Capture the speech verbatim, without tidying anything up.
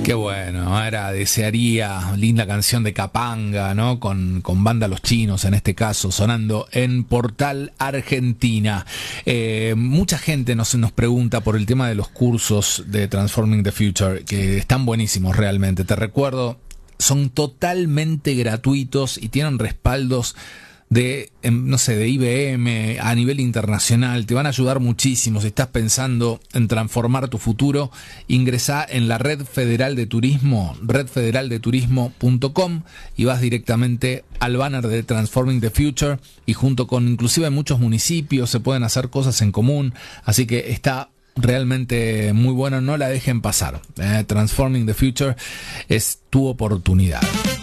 Qué bueno, era Desearía, linda canción de Capanga, ¿no? Con, con banda Los Chinos, en este caso, sonando en Portal Argentina. Eh, mucha gente nos, nos pregunta por el tema de los cursos de Transforming the Future, que están buenísimos realmente. Te recuerdo, son totalmente gratuitos y tienen respaldos de, no sé, de I B M a nivel internacional. Te van a ayudar muchísimo. Si estás pensando en transformar tu futuro, ingresá en la Red Federal de Turismo, red federal de turismo punto com, y vas directamente al banner de Transforming the Future, y junto con inclusive muchos municipios se pueden hacer cosas en común, así que está realmente muy bueno, no la dejen pasar. eh, Transforming the Future es tu oportunidad.